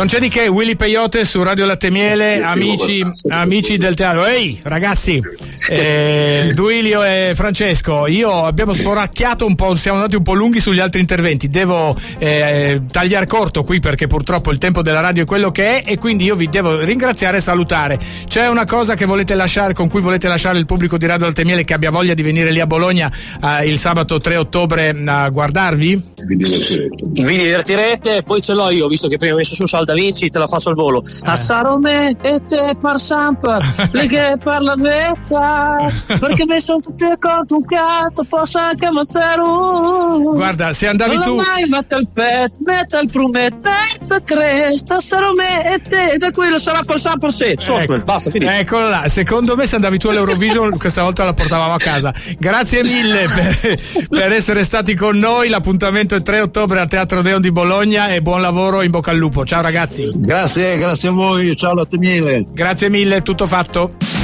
Non c'è di che, Willy Peyote su Radio Latte e Miele, amici del teatro. Ehi ragazzi, Duilio e Francesco, abbiamo sforacchiato un po', siamo andati un po' lunghi sugli altri interventi, devo tagliare corto qui perché purtroppo il tempo della radio è quello che è, e quindi io vi devo ringraziare e salutare. C'è una cosa che volete lasciare, con cui volete lasciare il pubblico di Radio Latte e Miele che abbia voglia di venire lì a Bologna il sabato 3 ottobre a guardarvi? Vi divertirete, poi ce l'ho io, visto che prima ho messo su Salda Vinci, te la faccio al volo. A Sarome e te par sempre, le che parla vetta, perché mi sono tutte contro un cazzo, posso anche ammazzare un. Guarda, se andavi non tu. Mai mette il pet, mette il promettenza, cresta, Sarome e te, ed è quello sarà per sempre se. Basta, finito. Eccolo là, secondo me se andavi tu all'Eurovision questa volta la portavamo a casa. Grazie mille per essere stati con noi, l'appuntamento è 3 ottobre al Teatro Deon di Bologna e buon lavoro, in bocca al lupo. Ciao ragazzi. Grazie a voi, ciao Latte e Miele. Grazie mille, tutto fatto.